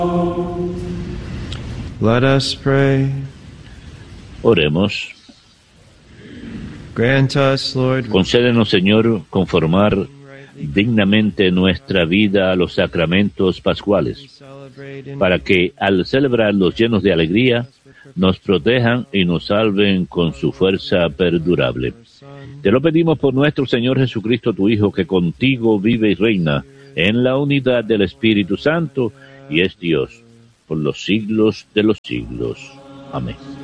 Let us pray. Oremos. Grant us, Lord, Concédenos, Señor, conformar dignamente nuestra vida a los sacramentos pascuales, para que, al celebrarlos llenos de alegría, nos protejan y nos salven con su fuerza perdurable. Te lo pedimos por nuestro Señor Jesucristo, tu Hijo, que contigo vive y reina en la unidad del Espíritu Santo y es Dios por los siglos de los siglos. Amén.